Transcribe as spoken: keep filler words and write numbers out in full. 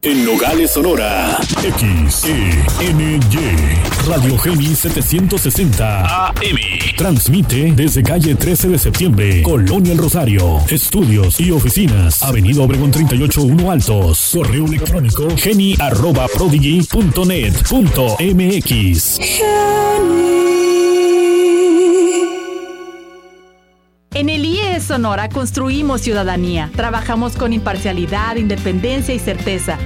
En Nogales, Sonora. X E N Y. Radio Geni setecientos sesenta A M. Transmite desde calle trece de septiembre, Colonia El Rosario. Estudios y oficinas. Avenida Obregón treinta y ocho uno Altos. Correo electrónico geni arroba prodigy punto net punto m x. En el I E S Sonora construimos ciudadanía. Trabajamos con imparcialidad, independencia y certeza.